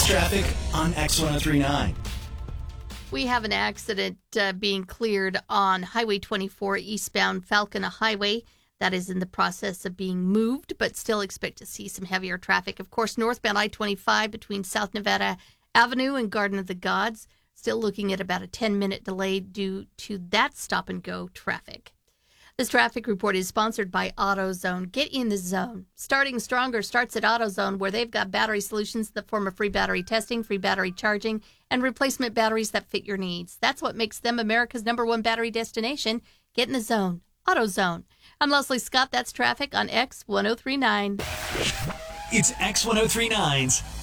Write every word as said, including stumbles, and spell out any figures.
traffic on X ten thirty-nine. We have an accident uh, being cleared on Highway twenty-four eastbound Falcona Highway. That is in the process of being moved, but still expect to see some heavier traffic. Of course, northbound I twenty-five between South Nevada Avenue and Garden of the Gods. Still looking at about a ten-minute delay due to that stop-and-go traffic. This traffic report is sponsored by AutoZone. Get in the zone. Starting Stronger starts at AutoZone, where they've got battery solutions that form of free battery testing, free battery charging, and replacement batteries that fit your needs. That's what makes them America's number one battery destination. Get in the zone. AutoZone. I'm Leslie Scott. That's traffic on X ten thirty-nine. It's X ten thirty-nine's